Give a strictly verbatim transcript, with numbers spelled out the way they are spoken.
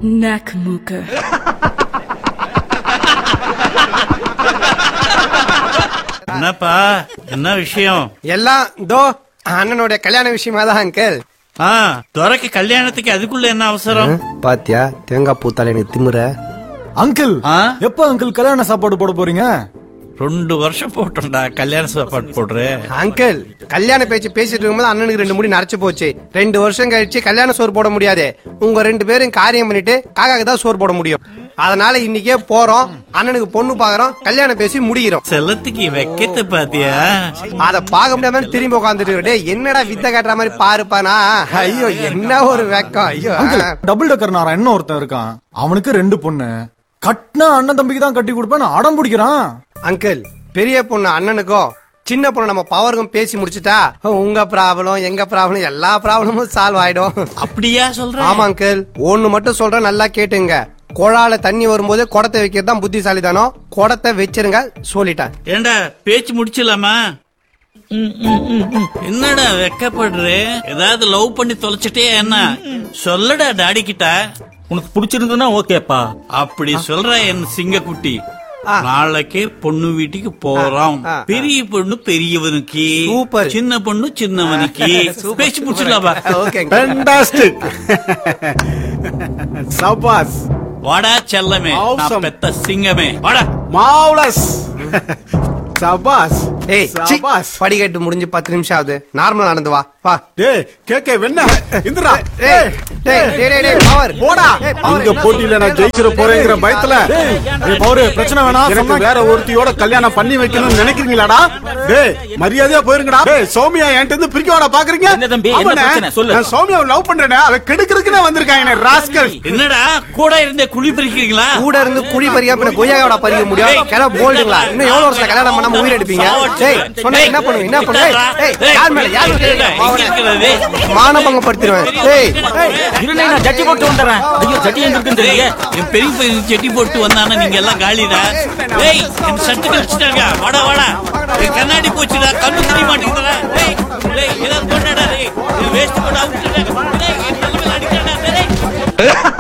neck மூக்கு. என்னப்பா என்ன விஷயம்? எல்லாம் தோ அண்ணனுடைய கல்யாண விஷயமா தான் அங்கிள். ஆ துரைக்கு கல்யாணத்துக்கு அதுக்குள்ள என்ன அவசரம்? பாத்தியா தேங்காய் பூத்தால எனக்கு திமுற. அங்கிள் எப்ப அங்கிள் கல்யாண சாப்பாடு போட போறீங்க? ரெண்டு வருஷம் போட்டோம்டா கல்யாண சாப்பாடு போடுறேன். அங்கிள் கல்யாண பேச்சு பேசிட்டு இருக்கும்போது அண்ணனுக்கு ரெண்டு முடி நரைச்சு போச்சு. ரெண்டு வருஷம் கழிச்சு கல்யாண சோறு போட முடியாது. உங்க ரெண்டு பேரும் காரியம் பண்ணிட்டு காக்காக்கு தான் சோறு போட முடியும். அதனால இன்னைக்கே போறோம், அண்ணனுக்கு பொண்ணு பாக்குறோம், கல்யாணம் பேசி முடிக்கிறோம். செல்லத்துக்கு வைக்கத்தை பாத்தியா? அத பாக்க முடியாம திரும்பி உட்காந்துட்டு என்னடா வித்த காட்டுற மாதிரி பாருப்பானா. ஐயோ என்ன ஒரு வெக்கம். ஐயோ டபுள் டக்கர் நாரா என்ன ஒருத்தன் இருக்கான், அவனுக்கு ரெண்டு பொண்ணு. கட்டினா அண்ணன் தம்பிக்கு தான் கட்டி கொடுப்பேன் அடம் பிடிக்கிறான். அங்கிள் பெரிய பொண்ணு அண்ணனுக்கும் சின்ன பொண்ணு நம்ம பவருக்கும் பேசி முடிச்சுட்டா உங்க ப்ராப்ளம் எங்க ப்ராப்ளம் எல்லா ப்ராப்ளமும் சால்வ் ஆயிடும். அப்படியா சொல்ற? ஆமா அங்கிள் ஒண்ணு மட்டும் சொல்றேன் நல்லா கேட்டுங்க. குழால தண்ணி வரும்போது குடத்தை வைக்கிறது தான் புத்திசாலி தானோ. குடத்தை வச்சிருங்க சொல்லிட்டேன். ஏண்டா பேச்சு முடிச்சலாமா? என்னடா வெக்கப்படுற? ஏதாவது லவ் பண்ணி தொலைச்சிட்டே என்ன சொல்லடா டாடி கிட்ட. உனக்கு பிடிச்சிருந்தா ஓகேப்பா. அப்படி சொல்ற என் சிங்க குட்டி. நாளைக்கே பொண்ணு வீட்டுக்கு போறோம். பெரிய பொண்ணு பெரியவனுக்கு, சின்ன பொண்ணு சின்னவனுக்கு. பேச்சு முடிச்சிடலாமா? சபாஸ். வாடா செல்லமே, நான் பெத்த சிங்கமே. வாடா மாவுலஸ். சபாஸ். ஏய் சபாஸ். படிக்கட்டு முடிஞ்சு பத்து நிமிஷம் ஆகுது. நார்மலா நடந்து வா. வா. டேய் கேக்கே வெண்ண இந்திரா. டேய் டேய் டேய் டேய் பவர் போடா. இந்த போட்டில நான் ஜெயிச்சிர போறேங்கற பயத்துல. டேய் பவர் பிரச்சனை வேணா. எனக்கு வேற ஒருத்தியோட கல்யாணம் பண்ணி வைக்கணும்னு நினைக்கிறீங்களாடா? டேய் மரியாதையா போயிருங்கடா. டேய் சௌமியா என்கிட்ட இருந்து பிரிக்கவாடா பாக்குறீங்க? என்ன தம்பி என்ன பிரச்சனை சொல்லு. நான் சௌமியாவை லவ் பண்றேனே, அவ கெடுக்கிறதுக்குனே வந்திருக்காங்க ராஸ்கல். என்னடா கூட இருந்தே குழி பறிக்கிறீங்களா? கூட இருந்து குழி பறிக்காம பின்ன கொய்யாவோட பறிக்க முடியும்? கேள போல்டுங்களா? இன்னும் எவ்வளவு வருஷம் கல்யாணம் பண்ணாம உயிர் எடுப்பீங்க? டேய் சொன்னா என்ன பண்ணுவீங்க? என்ன பண்ணுவீங்க? ஏய் யார் மேல யார் மானபங்கம் படுத்துறேன். டேய் இருங்க நான் ஜட்டி போட்டு வந்தறேன். ஐயோ ஜட்டி எங்க இருக்குன்னு தெரியல. என் பெரிய பையன் ஜட்டி போட்டு வந்தானே நீங்க எல்லாம் காலிடா. டேய் என் சட்டை கழிச்சிட்டாங்க. வாடா வாடா.